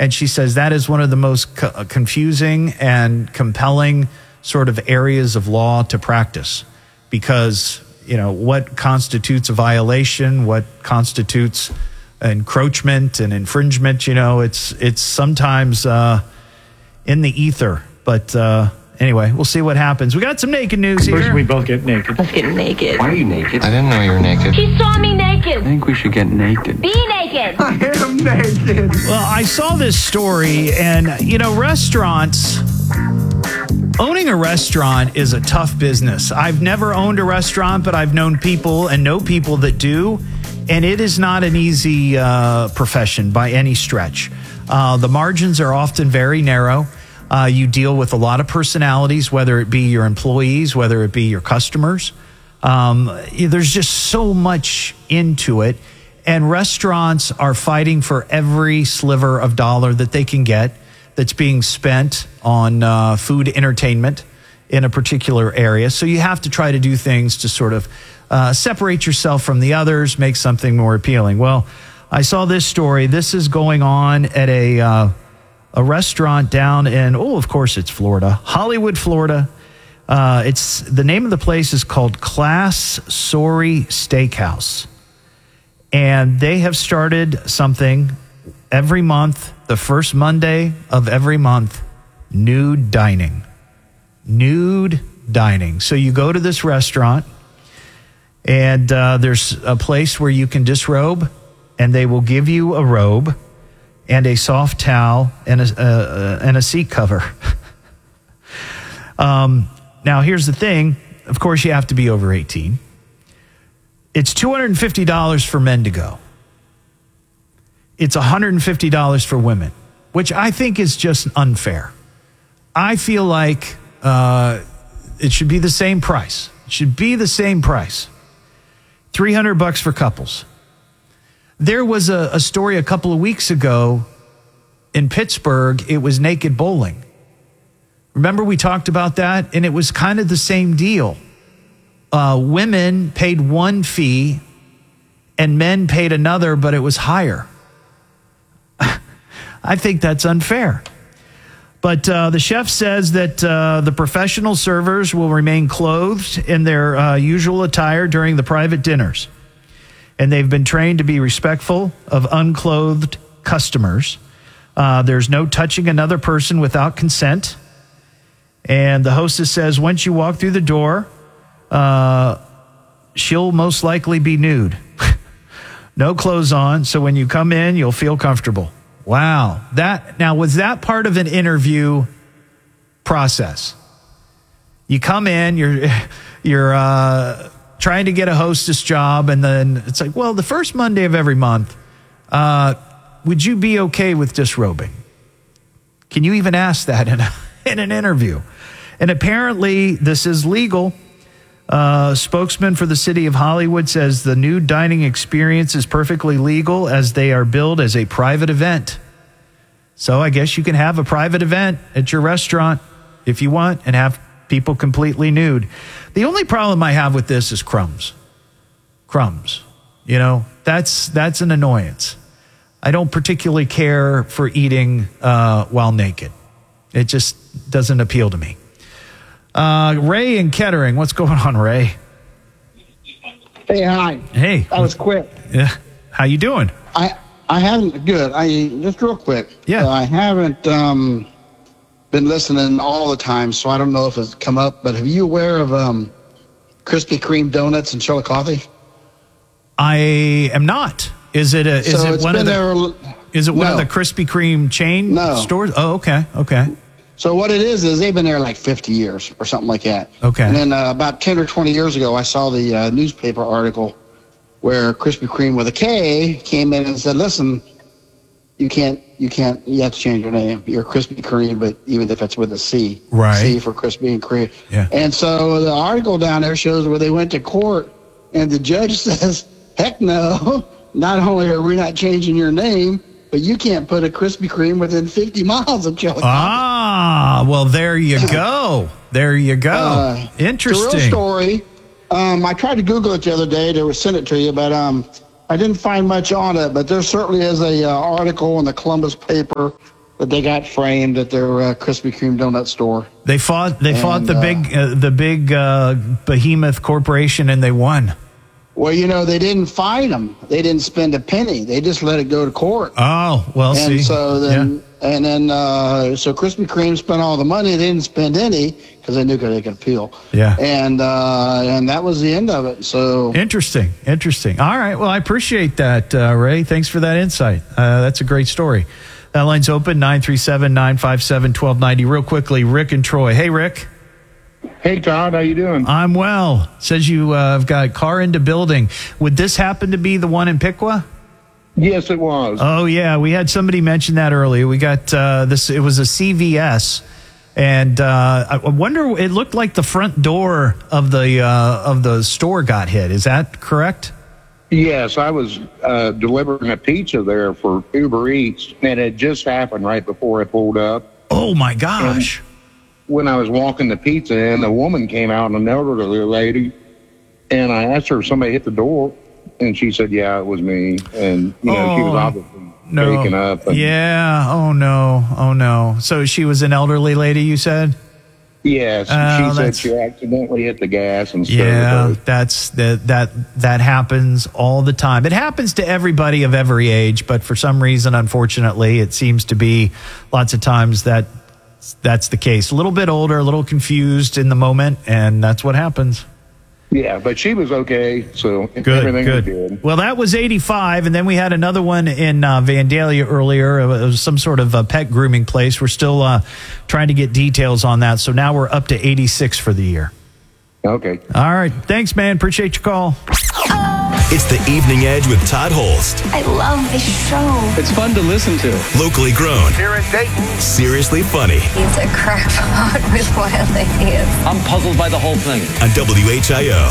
And she says that is one of the most confusing and compelling sort of areas of law to practice, because, what constitutes a violation, what constitutes encroachment and infringement, it's sometimes in the ether. But anyway, we'll see what happens. We got some naked news here. First, we both get naked. Let's get naked. Why are you naked? I didn't know you were naked. He saw me naked. I think we should get naked. Be naked. I am naked. Well, I saw this story, and, restaurants, owning a restaurant is a tough business. I've never owned a restaurant, but I've known people and know people that do, and it is not an easy profession by any stretch. The margins are often very narrow. You deal with a lot of personalities, whether it be your employees, whether it be your customers. There's just so much into it. And restaurants are fighting for every sliver of dollar that they can get that's being spent on food entertainment in a particular area. So you have to try to do things to sort of separate yourself from the others, make something more appealing. Well, I saw this story. This is going on at a restaurant down in, of course it's Florida, Hollywood, Florida. It's the name of the place is called Class Sorry Steakhouse. And they have started something every month, the first Monday of every month, nude dining. Nude dining. So you go to this restaurant, and there's a place where you can disrobe, and they will give you a robe and a soft towel and a seat cover. Now, here's the thing. Of course, you have to be over 18. It's $250 for men to go. It's $150 for women, which I think is just unfair. I feel like it should be the same price. It should be the same price. $300 for couples. There was a story a couple of weeks ago in Pittsburgh. It was naked bowling. Remember we talked about that? And it was kind of the same deal. Women paid one fee and men paid another, but it was higher. I think that's unfair. But the chef says that the professional servers will remain clothed in their usual attire during the private dinners. And they've been trained to be respectful of unclothed customers. There's no touching another person without consent. And the hostess says once you walk through the door, she'll most likely be nude. No clothes on, so when you come in, you'll feel comfortable. Wow. Now, was that part of an interview process? You come in, you're trying to get a hostess job, and then it's like, well, the first Monday of every month, would you be okay with disrobing? Can you even ask that in an interview? And apparently this is legal. Spokesman for the city of Hollywood says the nude dining experience is perfectly legal as they are billed as a private event. So I guess you can have a private event at your restaurant if you want and have people completely nude. The only problem I have with this is crumbs. Crumbs. That's an annoyance. I don't particularly care for eating while naked. It just doesn't appeal to me. Ray in Kettering. What's going on, Ray? Hey, hi. Hey. That was quick. Yeah. How you doing? I haven't, good. Just real quick. Yeah. I haven't been listening all the time, so I don't know if it's come up, but are you aware of Krispy Kreme donuts and Chillicothe? I am not. Is it one of the Krispy Kreme chain stores? Oh, okay. So what it is they've been there like 50 years or something like that. Okay. And then about 10 or 20 years ago, I saw the newspaper article where Krispy Kreme with a K came in and said, listen, you have to change your name. You're Krispy Kreme, but even if it's with a C. Right. C for Krispy and Kreme. Yeah. And so the article down there shows where they went to court, and the judge says, heck no, not only are we not changing your name, but you can't put a Krispy Kreme within 50 miles of Chillicothe. Ah, well, there you go. Interesting. It's a real story. I tried to Google it the other day to send it to you, but I didn't find much on it. But there certainly is a article in the Columbus paper that they got framed at their Krispy Kreme donut store. They fought the big behemoth corporation, and they won. Well, they didn't fine them. They didn't spend a penny. They just let it go to court. Oh, well, and see. So then, so Krispy Kreme spent all the money. They didn't spend any because they knew they could appeal. Yeah. And that was the end of it. So Interesting. All right. Well, I appreciate that, Ray. Thanks for that insight. That's a great story. That line's open, 937-957-1290. Real quickly, Rick and Troy. Hey, Rick. Hey, Todd, how you doing? I'm well. Says you have got car into building. Would this happen to be the one in Piqua? Yes, it was. Oh, yeah. We had somebody mention that earlier. We got this. It was a CVS. And I wonder, it looked like the front door of the store got hit. Is that correct? Yes, I was delivering a pizza there for Uber Eats, and it just happened right before I pulled up. Oh, my gosh. And when I was walking the pizza in, the woman came out, an elderly lady, and I asked her if somebody hit the door, and she said, yeah, it was me. And, she was obviously waking up. And, yeah. Oh, no. So she was an elderly lady, you said? Yes. She said she accidentally hit the gas and stuff. Yeah, that happens all the time. It happens to everybody of every age, but for some reason, unfortunately, it seems to be lots of times that's the case. A little bit older, a little confused in the moment, and that's what happens. Yeah, but she was okay, so everything was good. Well, that was 85, and then we had another one in Vandalia earlier. It was some sort of a pet grooming place. We're still trying to get details on that, so now we're up to 86 for the year. Okay. All right. Thanks, man. Appreciate your call. It's the Evening Edge with Todd Holst. I love this show. It's fun to listen to. Locally grown. Here in Dayton. Seriously funny. He's a crackpot with wild ideas. I'm puzzled by the whole thing. On WHIO.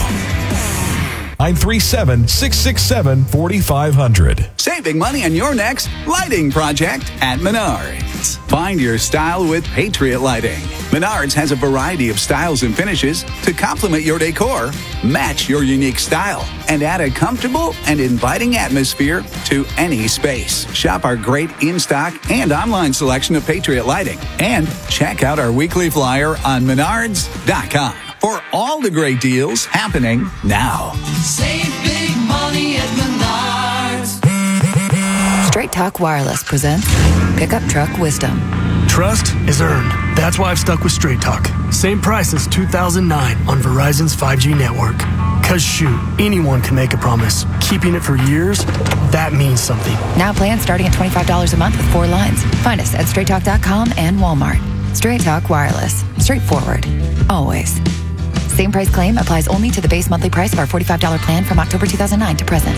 937-667-4500. Saving money on your next lighting project at Menards. Find your style with Patriot Lighting. Menards has a variety of styles and finishes to complement your decor, match your unique style, and add a comfortable and inviting atmosphere to any space. Shop our great in-stock and online selection of Patriot Lighting. And check out our weekly flyer on menards.com. For all the great deals happening now. Save big money at Menards. Straight Talk Wireless presents Pickup Truck Wisdom. Trust is earned. That's why I've stuck with Straight Talk. Same price as 2009 on Verizon's 5G network. Cause shoot, anyone can make a promise. Keeping it for years, that means something. Now plans starting at $25 a month with 4 lines. Find us at straighttalk.com and Walmart. Straight Talk Wireless. Straightforward. Always. Same price claim applies only to the base monthly price of our $45 plan from October 2009 to present.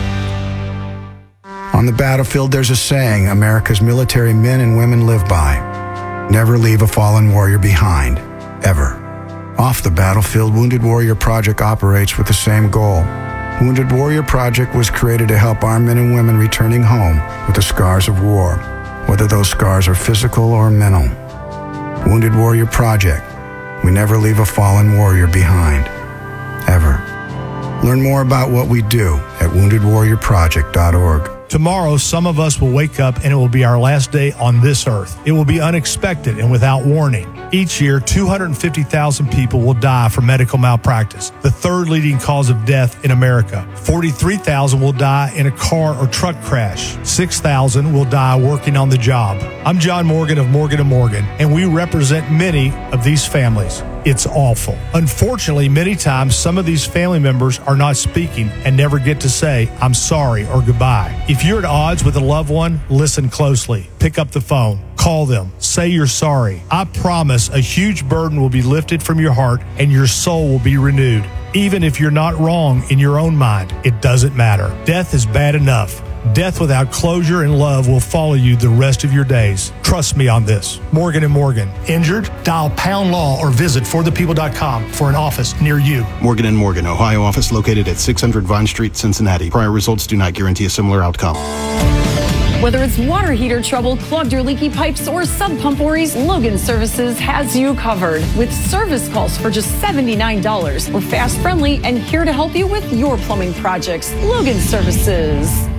On the battlefield, there's a saying America's military men and women live by. Never leave a fallen warrior behind, ever. Off the battlefield, Wounded Warrior Project operates with the same goal. Wounded Warrior Project was created to help our men and women returning home with the scars of war, whether those scars are physical or mental. Wounded Warrior Project. We never leave a fallen warrior behind, ever. Learn more about what we do at woundedwarriorproject.org. Tomorrow, some of us will wake up and it will be our last day on this earth. It will be unexpected and without warning. Each year, 250,000 people will die from medical malpractice, the third leading cause of death in America. 43,000 will die in a car or truck crash. 6,000 will die working on the job. I'm John Morgan of Morgan & Morgan, and we represent many of these families. It's awful. Unfortunately, many times some of these family members are not speaking and never get to say, I'm sorry or goodbye. If you're at odds with a loved one, listen closely. Pick up the phone. Call them. Say you're sorry. I promise a huge burden will be lifted from your heart and your soul will be renewed. Even if you're not wrong in your own mind, it doesn't matter. Death is bad enough. Death without closure and love will follow you the rest of your days. Trust me on this. Morgan & Morgan. Injured? Dial # law or visit forthepeople.com for an office near you. Morgan & Morgan, Ohio office located at 600 Vine Street, Cincinnati. Prior results do not guarantee a similar outcome. Whether it's water heater trouble, clogged or leaky pipes, or sub pump worries, Logan Services has you covered. With service calls for just $79. We're fast, friendly, and here to help you with your plumbing projects. Logan Services.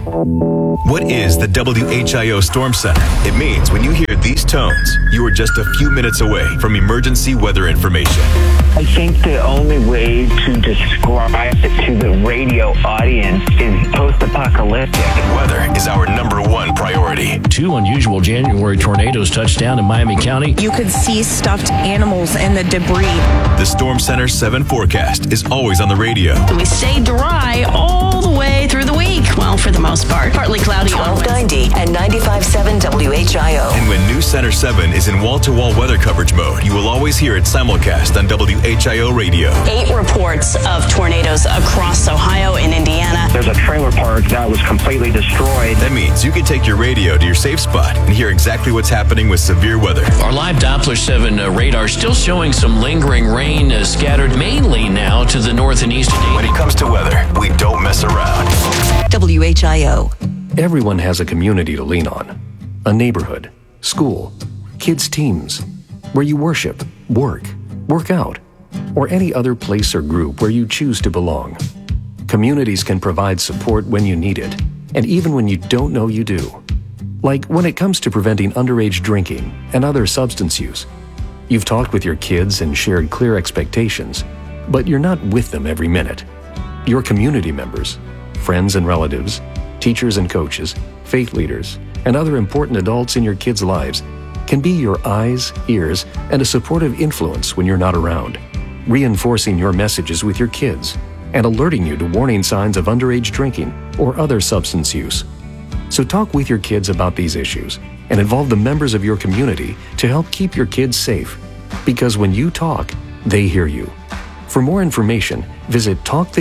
What is the WHIO Storm Center? It means when you hear these tones, you are just a few minutes away from emergency weather information. I think the only way to describe it to the radio audience is post-apocalyptic. Weather is our #1 priority. 2 unusual January tornadoes touched down in Miami County. You could see stuffed animals and the debris. The Storm Center 7 forecast is always on the radio. We stay dry all the way through the week. Well, for the most part. Partly cloudy. 1290 and 95.7 WHIO. And when News Center 7 is in wall-to-wall weather coverage mode, you will always hear it simulcast on WHIO radio. 8 reports of tornadoes across Ohio and Indiana. There's a trailer park that was completely destroyed. That means you can take your radio to your safe spot and hear exactly what's happening with severe weather. Our live Doppler 7 radar still showing some lingering rain scattered mainly now to the north and east. When it comes to weather, we don't mess around. WHIO. Everyone has a community to lean on. A neighborhood, school, kids' teams, where you worship, work out, or any other place or group where you choose to belong. Communities can provide support when you need it, and even when you don't know you do. Like when it comes to preventing underage drinking and other substance use. You've talked with your kids and shared clear expectations, but you're not with them every minute. Your community members, friends and relatives, teachers and coaches, faith leaders, and other important adults in your kids' lives can be your eyes, ears, and a supportive influence when you're not around, reinforcing your messages with your kids and alerting you to warning signs of underage drinking or other substance use. So talk with your kids about these issues and involve the members of your community to help keep your kids safe. Because when you talk, they hear you. For more information, visit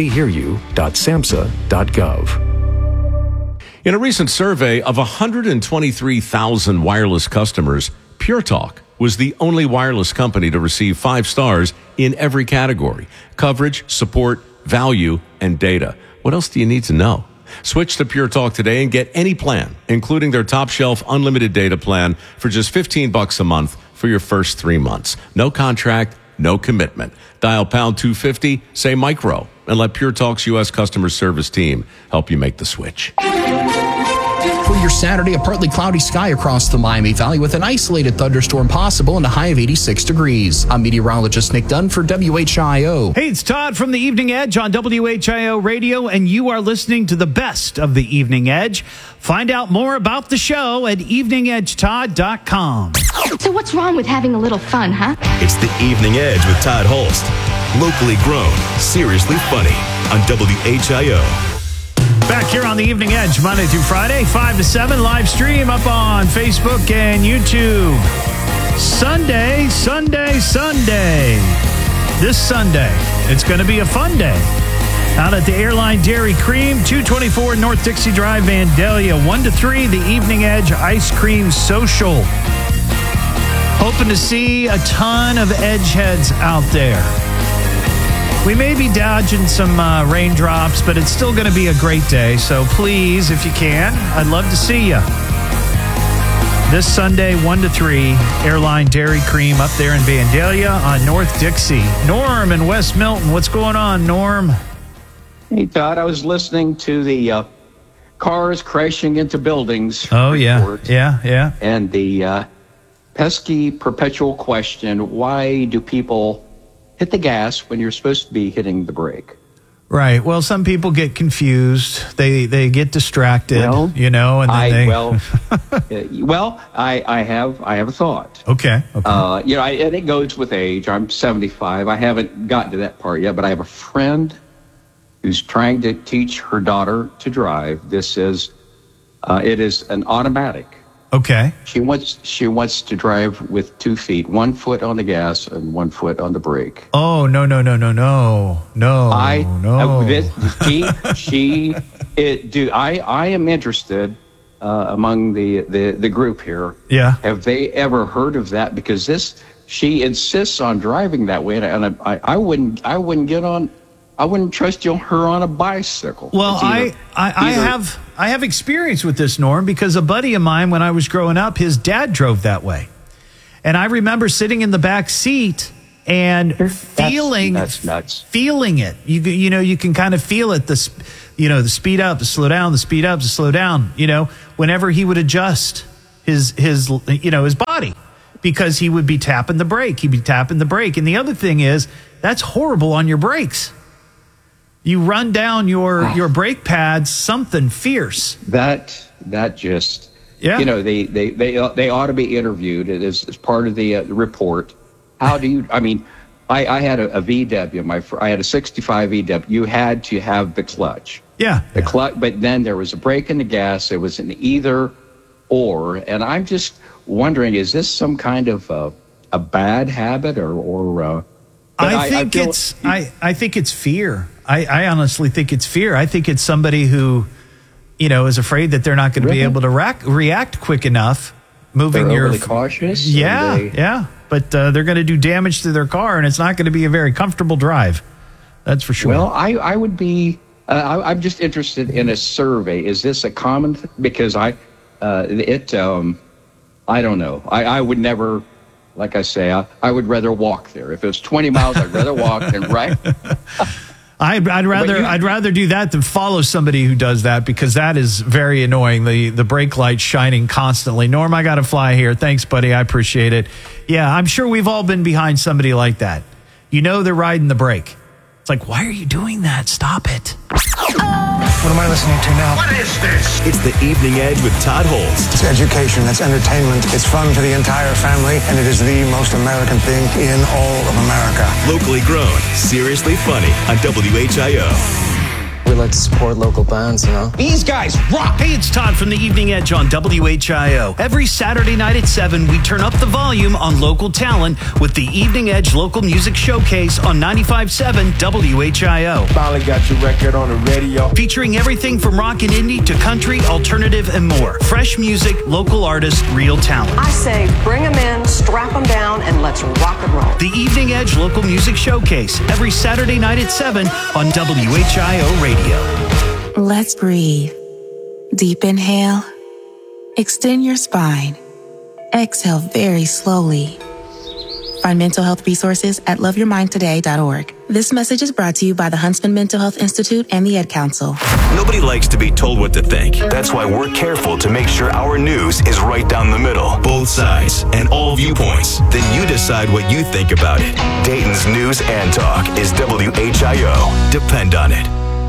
talktheyhearyou.samhsa.gov. In a recent survey of 123,000 wireless customers, Pure Talk was the only wireless company to receive 5 stars in every category: coverage, support, value, and data. What else do you need to know? Switch to Pure Talk today and get any plan, including their top shelf unlimited data plan for just $15 a month for your first 3 months. No contract, no commitment. Dial pound 250, say micro, and let Pure Talk's U.S. customer service team help you make the switch. For your Saturday, a partly cloudy sky across the Miami Valley with an isolated thunderstorm possible and a high of 86 degrees. I'm meteorologist Nick Dunn for WHIO. Hey, it's Todd from the Evening Edge on WHIO Radio, and you are listening to the best of the Evening Edge. Find out more about the show at eveningedgetodd.com. So what's wrong with having a little fun, huh? It's the Evening Edge with Todd Holst. Locally grown, seriously funny on WHIO. Back here on the Evening Edge, Monday through Friday, 5 to 7, live stream up on Facebook and YouTube. Sunday. This Sunday, it's going to be a fun day. Out at the Airline Dairy Cream, 224 North Dixie Drive, Vandalia, 1 to 3, the Evening Edge Ice Cream Social. Hoping to see a ton of Edge heads out there. We may be dodging some raindrops, but it's still going to be a great day. So please, if you can, I'd love to see you. This Sunday, 1 to 3, Airline Dairy Cream up there in Vandalia on North Dixie. Norm in West Milton. What's going on, Norm? Hey, Todd. I was listening to the cars crashing into buildings. Oh, report, yeah. And the pesky perpetual question, why do people hit the gas when you're supposed to be hitting the brake? Right. Well, some people get confused. They get distracted, and then I have a thought. Okay. And it goes with age. I'm 75. I haven't gotten to that part yet, but I have a friend who's trying to teach her daughter to drive. This is, it is an automatic. Okay. She wants to drive with 2 feet, 1 foot on the gas and 1 foot on the brake. Oh, no. I am interested among the group here. Yeah. Have they ever heard of that? Because she insists on driving that way, and I wouldn't trust her on a bicycle. Well, I have experience with this, Norm, because a buddy of mine, when I was growing up, his dad drove that way. And I remember sitting in the back seat and feeling that's nuts. Feeling it. You can kind of feel it, the speed up, the slow down, the speed up, the slow down, whenever he would adjust his body, because he would be tapping the brake. He'd be tapping the brake. And the other thing is, that's horrible on your brakes. You run down your brake pads, something fierce. That just, yeah. They ought to be interviewed as part of the report. How do you, I had a VW, I had a 65 VW. You had to have the clutch. Yeah. The clutch, but then there was a brake and the gas. It was an either or. And I'm just wondering, is this some kind of a bad habit or I think it's fear. I honestly think it's fear. I think it's somebody who, is afraid that they're not going to be able to react quick enough. They're overly cautious. Yeah. But they're going to do damage to their car, and it's not going to be a very comfortable drive. That's for sure. Well, I would be. I'm just interested in a survey. Is this a common? Because I don't know. I would never. Like I say, I would rather walk there. If it was 20 miles, I'd rather walk than right. I'd rather do that than follow somebody who does that, because that is very annoying. The brake light shining constantly. Norm, I got to fly here. Thanks, buddy. I appreciate it. Yeah, I'm sure we've all been behind somebody like that. They're riding the brake. It's like, why are you doing that? Stop it. What am I listening to now? What is this? It's the Evening Edge with Todd Holst. It's education, it's entertainment, it's fun for the entire family, and it is the most American thing in all of America. Locally grown, seriously funny on WHIO. We like to support local bands, These guys rock. Hey, it's Todd from the Evening Edge on WHIO. Every Saturday night at 7, we turn up the volume on local talent with the Evening Edge Local Music Showcase on 95.7 WHIO. Finally got your record on the radio. Featuring everything from rock and indie to country, alternative, and more. Fresh music, local artists, real talent. I say bring them in, strap them down, and let's rock and roll. The Evening Edge Local Music Showcase, every Saturday night at 7 on WHIO Radio. Let's breathe. Deep inhale. Extend your spine. Exhale very slowly. Find mental health resources at loveyourmindtoday.org. This message is brought to you by the Huntsman Mental Health Institute and the Ed Council. Nobody likes to be told what to think. That's why we're careful to make sure our news is right down the middle. Both sides and all viewpoints. Then you decide what you think about it. Dayton's News and Talk is WHIO. Depend on it.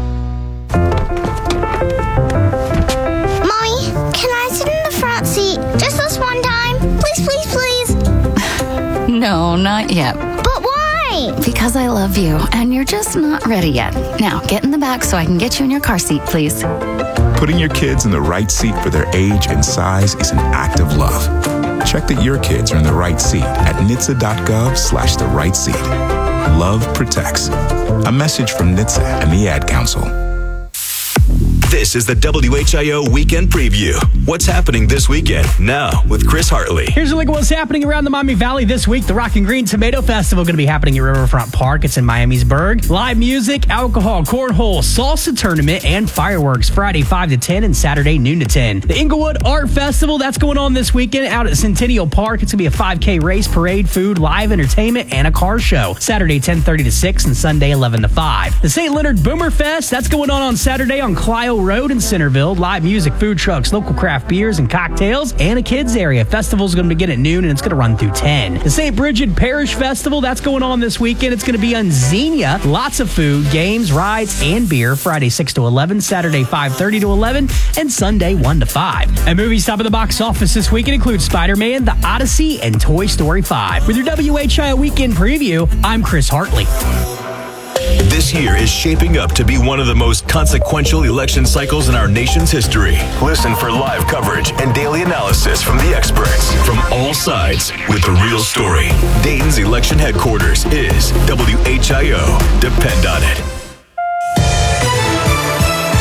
Mommy, can I sit in the front seat just this one time? Please, please, please. No, not yet. But why? Because I love you, and you're just not ready yet. Now, get in the back so I can get you in your car seat, please. Putting your kids in the right seat for their age and size is an act of love. Check that your kids are in the right seat at NHTSA.gov/the right seat. Love protects. A message from NHTSA and the Ad Council. This is the WHIO Weekend Preview. What's happening this weekend? Now with Chris Hartley. Here's a look at what's happening around the Miami Valley this week. The Rock and Green Tomato Festival going to be happening at Riverfront Park. It's in Miamisburg. Live music, alcohol, cornhole, salsa tournament, and fireworks Friday 5 to 10 and Saturday noon to 10. The Inglewood Art Festival, that's going on this weekend out at Centennial Park. It's going to be a 5K race, parade, food, live entertainment, and a car show. Saturday 10:30 to 6 and Sunday 11 to 5. The St. Leonard Boomer Fest, that's going on Saturday on Clio Road in Centerville. Live music, food trucks, local craft beers and cocktails, and a kids area. Festival's going to begin at noon and it's going to run through 10. The St. Bridget Parish Festival, that's going on this weekend. It's going to be on Xenia. Lots of food, games, rides, and beer. Friday 6 to 11, Saturday 5:30 to 11, and Sunday 1 to 5. And movies top of the box office this weekend include Spider-Man, The Odyssey, and Toy Story 5. With your WHIO Weekend Preview, I'm Chris Hartley. This year is shaping up to be one of the most consequential election cycles in our nation's history. Listen for live coverage and daily analysis from the experts from all sides with the real story. Dayton's election headquarters is WHIO. Depend on it. This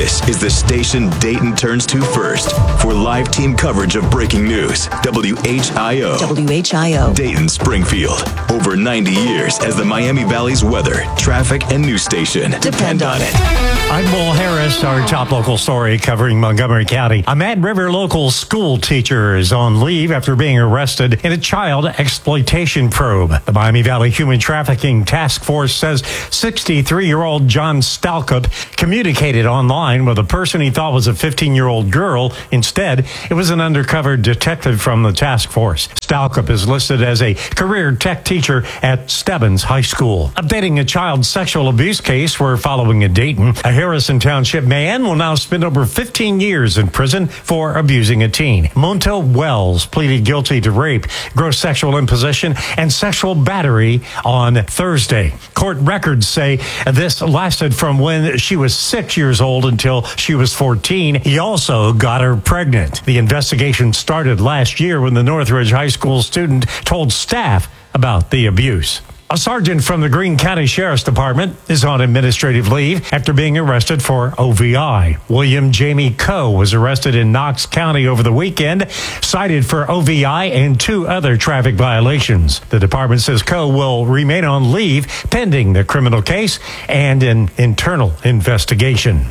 This is the station Dayton turns to first for live team coverage of breaking news. WHIO. WHIO. Dayton, Springfield. Over 90 years as the Miami Valley's weather, traffic, and news station. Depend on it. I'm Will Harris, our top local story covering Montgomery County. A Mad River local school teacher is on leave after being arrested in a child exploitation probe. The Miami Valley Human Trafficking Task Force says 63-year-old John Stalcup communicated online with a person he thought was a 15-year-old girl. Instead, it was an undercover detective from the task force. Stalcup is listed as a career tech teacher at Stebbins High School. Updating a child sexual abuse case we're following in Dayton. A Harrison Township man will now spend over 15 years in prison for abusing a teen. Montel Wells pleaded guilty to rape, gross sexual imposition, and sexual battery on Thursday. Court records say this lasted from when she was 6 years old until she was 14. He also got her pregnant. The investigation started last year when the Northridge High School student told staff about the abuse. A sergeant from the Greene County Sheriff's Department is on administrative leave after being arrested for OVI. William Jamie Coe was arrested in Knox County over the weekend, cited for OVI and 2 other traffic violations. The department says Coe will remain on leave pending the criminal case and an internal investigation.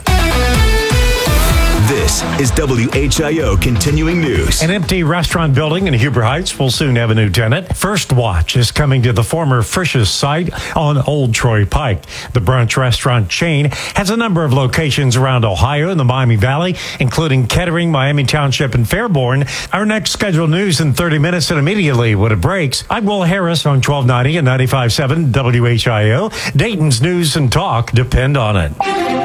This is WHIO Continuing News. An empty restaurant building in Huber Heights will soon have a new tenant. First Watch is coming to the former Frisch's site on Old Troy Pike. The brunch restaurant chain has a number of locations around Ohio and the Miami Valley, including Kettering, Miami Township, and Fairborn. Our next scheduled news in 30 minutes and immediately when it breaks. I'm Will Harris on 1290 and 95.7 WHIO. Dayton's news and talk depend on it.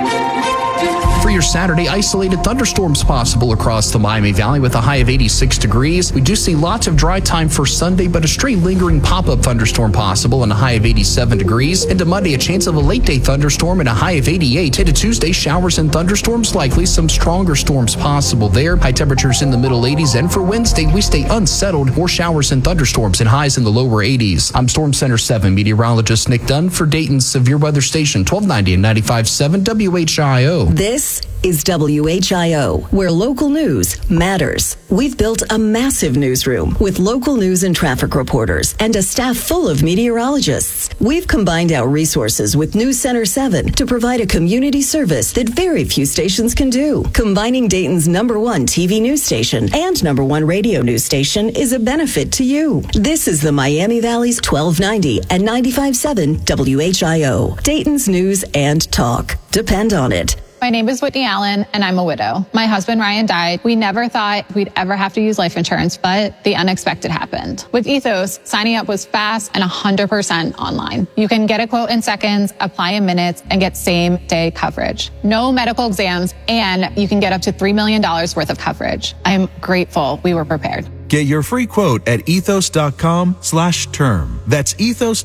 For your Saturday, isolated thunderstorms possible across the Miami Valley with a high of 86 degrees. We do see lots of dry time for Sunday, but a stray lingering pop-up thunderstorm possible and a high of 87 degrees. Into Monday, a chance of a late-day thunderstorm and a high of 88. Into Tuesday, showers and thunderstorms likely. Some stronger storms possible there. High temperatures in the middle 80s. And for Wednesday, we stay unsettled. More showers and thunderstorms and highs in the lower 80s. I'm Storm Center 7 meteorologist Nick Dunn for Dayton's Severe Weather Station, 1290 and 95.7 WHIO. This is WHIO, where local news matters. We've built a massive newsroom with local news and traffic reporters and a staff full of meteorologists. We've combined our resources with News Center 7 to provide a community service that very few stations can do. Combining Dayton's #1 TV news station and #1 radio news station is a benefit to you. This is the Miami Valley's 1290 and 95.7 WHIO. Dayton's news and talk. Depend on it. My name is Whitney Allen, and I'm a widow. My husband, Ryan, died. We never thought we'd ever have to use life insurance, but the unexpected happened. With Ethos, signing up was fast and 100% online. You can get a quote in seconds, apply in minutes, and get same-day coverage. No medical exams, and you can get up to $3 million worth of coverage. I'm grateful we were prepared. Get your free quote at ethos.com/term. That's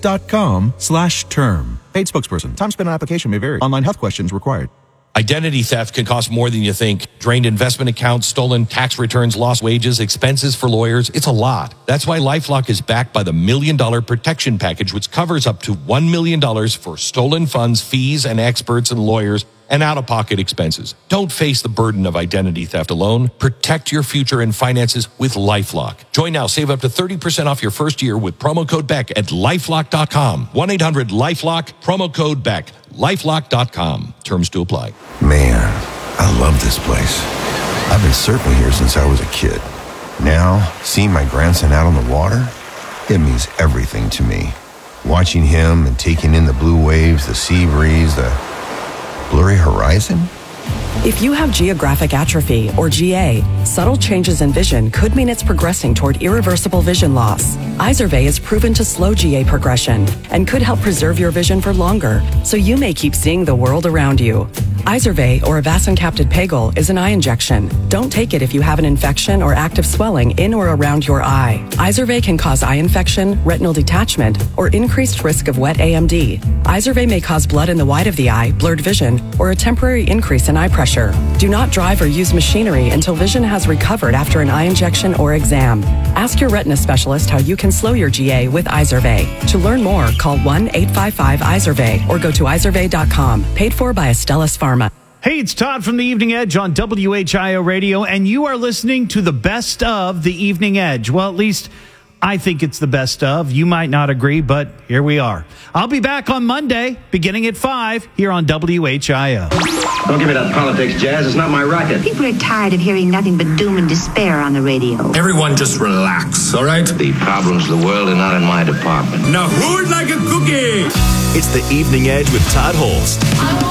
ethos.com/term. Paid spokesperson. Time spent on application may vary. Online health questions required. Identity theft can cost more than you think. Drained investment accounts, stolen tax returns, lost wages, expenses for lawyers. It's a lot. That's why LifeLock is backed by the $1 Million Protection Package, which covers up to $1 million for stolen funds, fees, and experts and lawyers, and out-of-pocket expenses. Don't face the burden of identity theft alone. Protect your future and finances with LifeLock. Join now. Save up to 30% off your first year with promo code BECK at LifeLock.com. 1-800-LifeLock, promo code BECK. LifeLock.com. Terms to apply. Man, I love this place. I've been surfing here since I was a kid. Now, seeing my grandson out on the water, it means everything to me. Watching him and taking in the blue waves, the sea breeze, the blurry horizon? If you have geographic atrophy, or GA, subtle changes in vision could mean it's progressing toward irreversible vision loss. Izervay is proven to slow GA progression and could help preserve your vision for longer, so you may keep seeing the world around you. Izervay, or avacincaptad pegol, is an eye injection. Don't take it if you have an infection or active swelling in or around your eye. Izervay can cause eye infection, retinal detachment, or increased risk of wet AMD. Izervay may cause blood in the white of the eye, blurred vision, or a temporary increase in eye pressure. Do not drive or use machinery until vision has recovered after an eye injection or exam. Ask your retina specialist how you can slow your GA with Izervay. To learn more, call 1-855-IZERVAY or go to izervay.com. Paid for by Astellas Pharma. Hey, it's Todd from the Evening Edge on WHIO Radio, and you are listening to the best of the Evening Edge. Well, at least I think it's the best of. You might not agree, but here we are. I'll be back on Monday, beginning at 5, here on WHIO. Don't give me that politics, Jazz. It's not my racket. People are tired of hearing nothing but doom and despair on the radio. Everyone just relax, all right? The problems of the world are not in my department. Now, who would like a cookie? It's the Evening Edge with Todd Holst.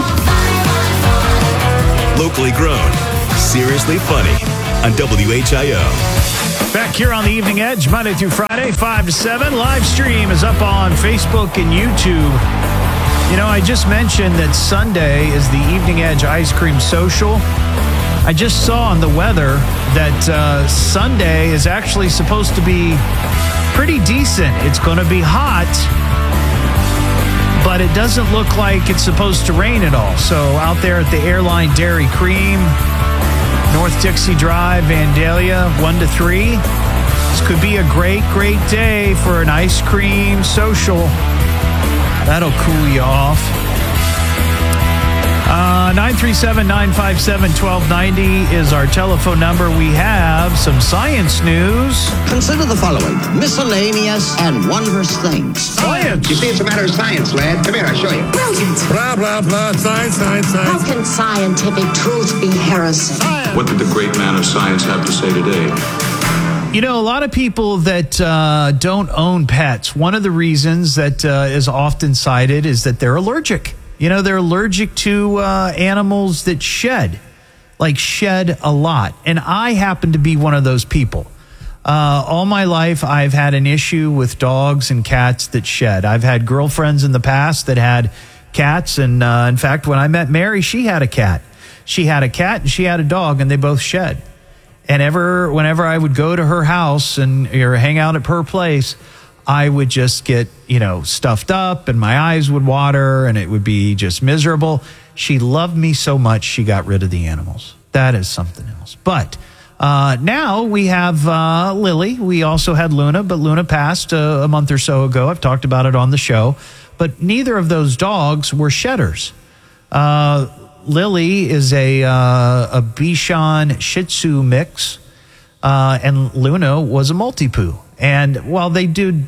Locally grown, seriously funny on WHIO. Back here on the Evening Edge, Monday through Friday, 5 to 7. Live stream is up on Facebook and YouTube. You know, I just mentioned that Sunday is the Evening Edge Ice Cream Social. I just saw on the weather that Sunday is actually supposed to be pretty decent. It's going to be hot, but it doesn't look like it's supposed to rain at all. So out there at the Airline Dairy Cream, North Dixie Drive, Vandalia, 1 to 3. This could be a great, great day for an ice cream social. That'll cool you off. 937-957-1290 is our telephone number. We have some science news. Consider the following: miscellaneous and wondrous things. Science. You see, it's a matter of science, lad. Come here, I'll show you. Brilliant. Blah, blah, blah. Science. How can scientific truth be heresy? What did the great man of science have to say today? You know, a lot of people that don't own pets, one of the reasons that is often cited is that they're allergic. You know, they're allergic to animals that shed a lot. And I happen to be one of those people. All my life, I've had an issue with dogs and cats that shed. I've had girlfriends in the past that had cats. And in fact, when I met Mary, she had a cat. She had a cat and she had a dog, and they both shed. And whenever I would go to her house or hang out at her place, I would just get, stuffed up and my eyes would water and it would be just miserable. She loved me so much, she got rid of the animals. That is something else. But now we have Lily. We also had Luna, but Luna passed a month or so ago. I've talked about it on the show. But neither of those dogs were shedders. Lily is a Bichon Shih Tzu mix, and Luna was a Maltipoo. And while they do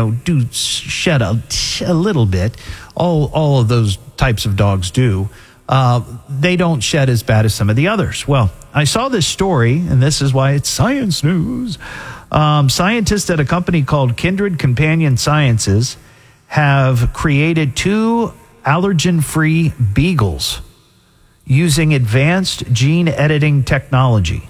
shed a little bit, all of those types of dogs do, they don't shed as bad as some of the others. Well, I saw this story, and this is why it's science news. Scientists at a company called Kindred Companion Sciences have created 2 allergen-free beagles using advanced gene editing technology.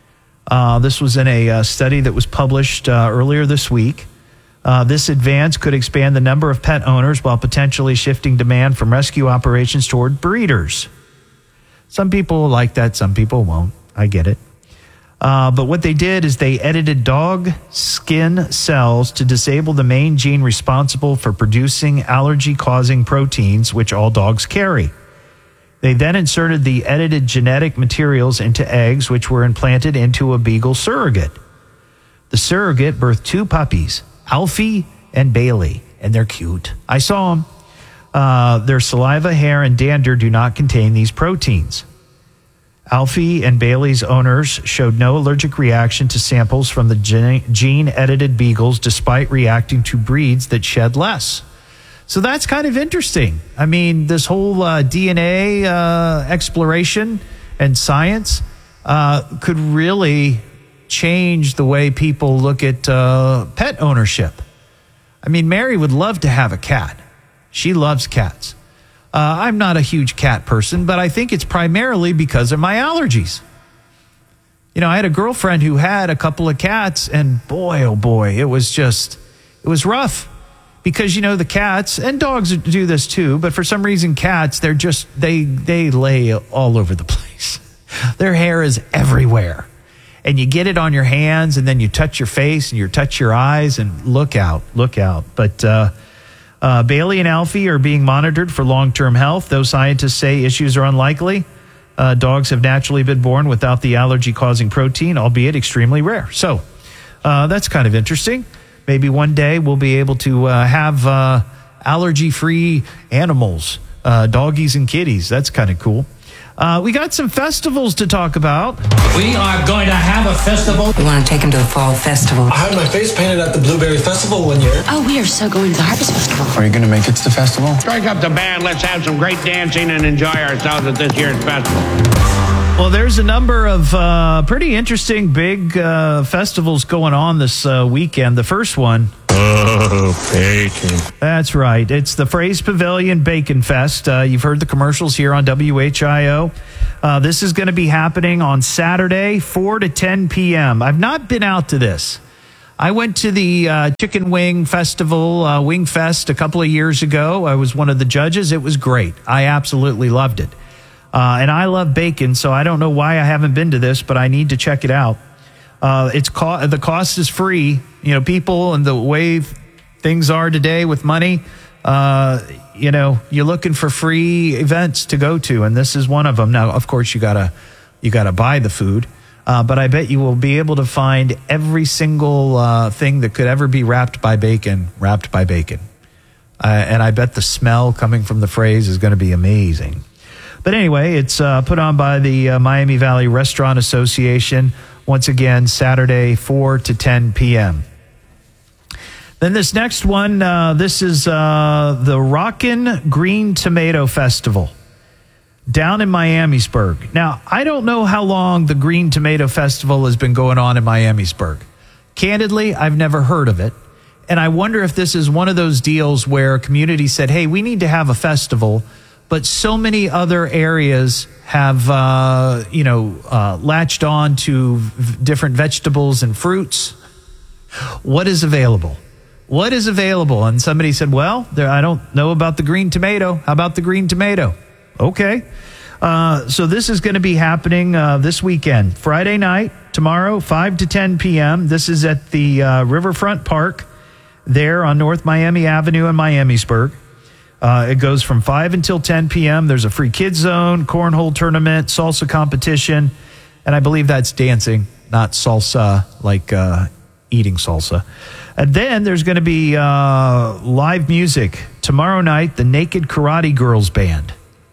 This was in a study that was published earlier this week. This advance could expand the number of pet owners while potentially shifting demand from rescue operations toward breeders. Some people like that, some people won't. I get it. But what they did is they edited dog skin cells to disable the main gene responsible for producing allergy-causing proteins, which all dogs carry. They then inserted the edited genetic materials into eggs, which were implanted into a beagle surrogate. The surrogate birthed 2 puppies, Alfie and Bailey, and they're cute. I saw them. Their saliva, hair, and dander do not contain these proteins. Alfie and Bailey's owners showed no allergic reaction to samples from the gene-edited beagles, despite reacting to breeds that shed less. So that's kind of interesting. I mean, this whole DNA exploration and science could really change the way people look at pet ownership. I mean, Mary would love to have a cat. She loves cats. I'm not a huge cat person, but I think it's primarily because of my allergies. You know, I had a girlfriend who had a couple of cats, and boy, oh boy, it was rough. Because, the cats, and dogs do this too, but for some reason cats, they lay all over the place. Their hair is everywhere. And you get it on your hands, and then you touch your face, and you touch your eyes, and look out. But Bailey and Alfie are being monitored for long-term health. Though scientists say issues are unlikely, dogs have naturally been born without the allergy-causing protein, albeit extremely rare. So that's kind of interesting. Maybe one day we'll be able to have allergy-free animals, doggies and kitties. That's kind of cool. We got some festivals to talk about. We are going to have a festival. We want to take him to the fall festival. I had my face painted at the Blueberry Festival one year. Oh, we are so going to the Harvest Festival. Are you going to make it to the festival? Strike up the band. Let's have some great dancing and enjoy ourselves at this year's festival. Well, there's a number of pretty interesting big festivals going on this weekend. The first one. Oh, bacon. That's right. It's the Fraze Pavilion Bacon Fest. You've heard the commercials here on WHIO. This is going to be happening on Saturday, 4 to 10 p.m. I've not been out to this. I went to the Chicken Wing Festival, Wing Fest, a couple of years ago. I was one of the judges. It was great. I absolutely loved it. And I love bacon, so I don't know why I haven't been to this, but I need to check it out. The cost is free. You know, people and the way things are today with money, you know, you're looking for free events to go to, and this is one of them. Now, of course, you gotta buy the food, but I bet you will be able to find every single thing that could ever be wrapped by bacon. And I bet the smell coming from the Fraze is going to be amazing. But anyway, it's put on by the Miami Valley Restaurant Association. Once again, Saturday, 4 to 10 p.m. Then this next one, this is the Rockin' Green Tomato Festival down in Miamisburg. Now, I don't know how long the Green Tomato Festival has been going on in Miamisburg. Candidly, I've never heard of it. And I wonder if this is one of those deals where a community said, hey, we need to have a festival, but so many other areas have, latched on to different vegetables and fruits. What is available? And somebody said, well, I don't know about the green tomato. How about the green tomato? Okay. So this is going to be happening this weekend, Friday night, tomorrow, 5 to 10 p.m. This is at the Riverfront Park there on North Miami Avenue in Miamisburg. It goes from 5 until 10 p.m. There's a free kids zone, cornhole tournament, salsa competition, and I believe that's dancing, not salsa, like eating salsa. And then there's going to be live music. Tomorrow night, the Naked Karate Girls Band.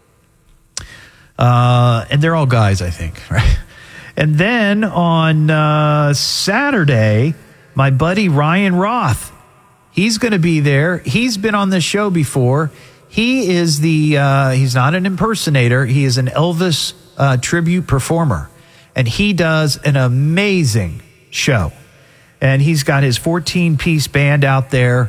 And they're all guys, I think, right? And then on Saturday, my buddy Ryan Roth, he's going to be there. He's been on this show before. He is he's not an impersonator. He is an Elvis tribute performer. And he does an amazing show. And he's got his 14-piece band out there.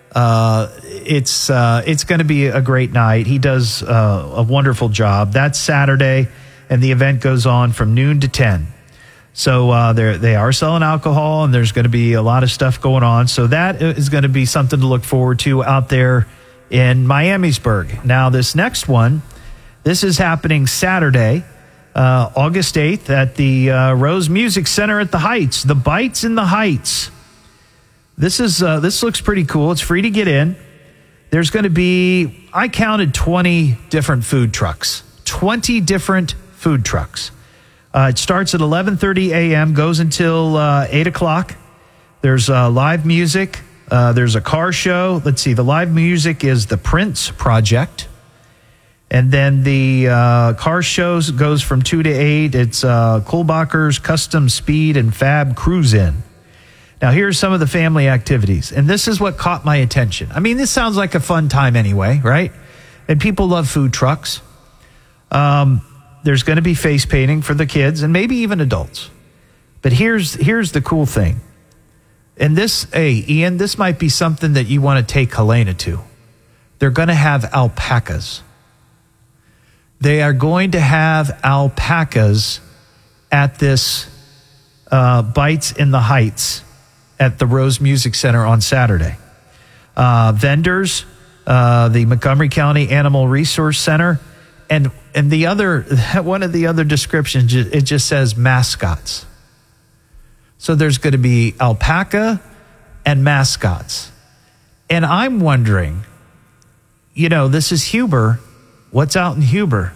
It's going to be a great night. He does a wonderful job. That's Saturday, and the event goes on from noon to 10. So they are selling alcohol, and there's going to be a lot of stuff going on. So that is going to be something to look forward to out there in Miamisburg. Now, this next one, this is happening Saturday, August 8th at the Rose Music Center at the Heights, the Bites in the Heights. This looks pretty cool. It's free to get in. There's going to be, I counted 20 different food trucks. 20 different food trucks. It starts at 11:30 a.m., goes until 8 o'clock. There's live music. There's a car show. Let's see. The live music is the Prince Project. And then the car shows goes from 2 to 8. It's Kohlbacher's Custom Speed and Fab Cruise In. Now, here's some of the family activities. And this is what caught my attention. I mean, this sounds like a fun time anyway, right? And people love food trucks. There's going to be face painting for the kids and maybe even adults. But here's the cool thing. And this, Ian, this might be something that you want to take Helena to. They're going to have alpacas. They are going to have alpacas at this Bites in the Heights at the Rose Music Center on Saturday. Vendors, the Montgomery County Animal Resource Center, and the other, one of the other descriptions, it just says mascots. So there's going to be alpaca and mascots. And I'm wondering, this is Huber. What's out in Huber?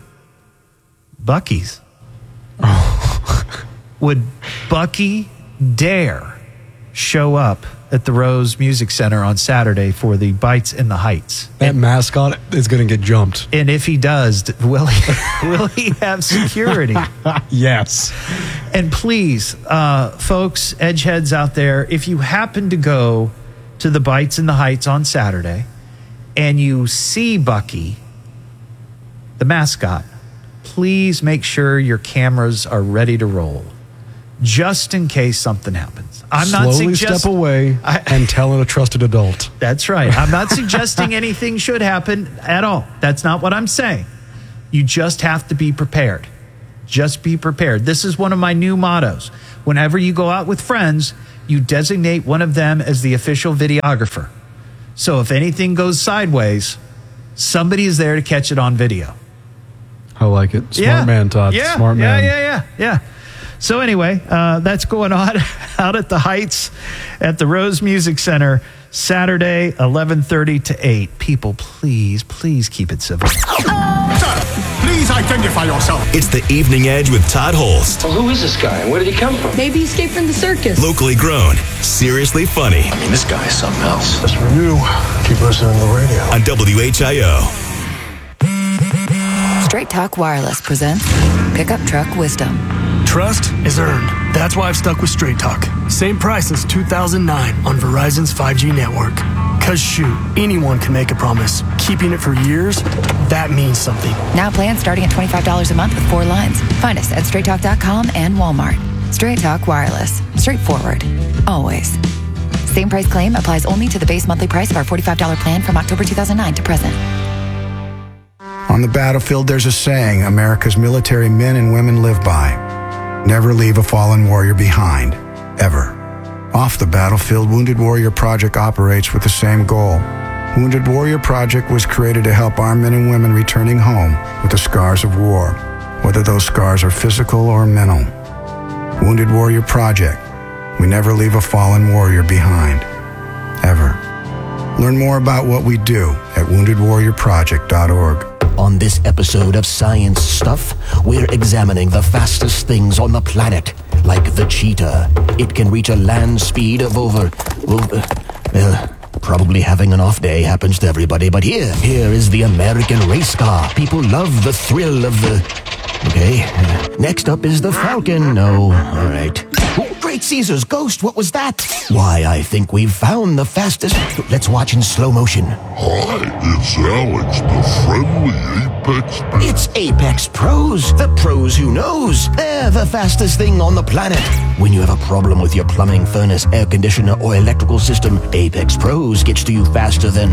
Buc-ee's. Would Buc-ee dare show up at the Rose Music Center on Saturday for the Bites in the Heights. That mascot is going to get jumped. And if he does, will he have security? Yes. And please, folks, edgeheads out there, if you happen to go to the Bites in the Heights on Saturday and you see Bucky, the mascot, please make sure your cameras are ready to roll, just in case something happens. I'm not Slowly step away and tell a trusted adult. That's right. I'm not suggesting anything should happen at all. That's not what I'm saying. You just have to be prepared. Just be prepared. This is one of my new mottos. Whenever you go out with friends, you designate one of them as the official videographer. So if anything goes sideways, somebody is there to catch it on video. I like it. Smart man, Todd. Yeah, Smart man. Yeah. So anyway, that's going on out at the Heights at the Rose Music Center, Saturday, 11:30 to 8. People, please keep it civil. Sir, please identify yourself. It's the Evening Edge with Todd Holst. Well, who is this guy and where did he come from? Maybe he escaped from the circus. Locally grown, seriously funny. I mean, this guy is something else. That's for you. Keep listening to the radio. On WHIO. Straight Talk Wireless presents Pickup Truck Wisdom. Trust is earned. That's why I've stuck with Straight Talk. Same price since 2009 on Verizon's 5G network. Cause shoot, anyone can make a promise. Keeping it for years, that means something. Now plans starting at $25 a month with 4 lines. Find us at straighttalk.com and Walmart. Straight Talk Wireless. Straightforward. Always. Same price claim applies only to the base monthly price of our $45 plan from October 2009 to present. On the battlefield, there's a saying America's military men and women live by. Never leave a fallen warrior behind, ever. Off the battlefield, Wounded Warrior Project operates with the same goal. Wounded Warrior Project was created to help our men and women returning home with the scars of war, whether those scars are physical or mental. Wounded Warrior Project. We never leave a fallen warrior behind, ever. Learn more about what we do at woundedwarriorproject.org. On this episode of Science Stuff, we're examining the fastest things on the planet, like the cheetah. It can reach a land speed of over probably having an off day happens to everybody, but here is the American race car. People love the thrill of the... Okay, next up is the Falcon. No, all right. Oh, great Caesar's ghost, what was that? Why, I think we've found the fastest... Let's watch in slow motion. Hi, it's Alex, the friendly Apex... It's Apex Pros, the pros who knows. They're the fastest thing on the planet. When you have a problem with your plumbing, furnace, air conditioner, or electrical system, Apex Pros gets to you faster than